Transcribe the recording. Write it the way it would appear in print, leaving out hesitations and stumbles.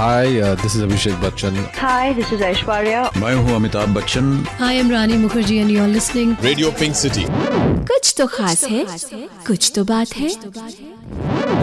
Hi, this is Abhishek Bachchan. Hi, this is Aishwarya. मैं हूँ अमिताभ बच्चन. हाय, I am Rani Mukherjee and you are listening radio pink city. कुछ तो खास है, कुछ तो बात है.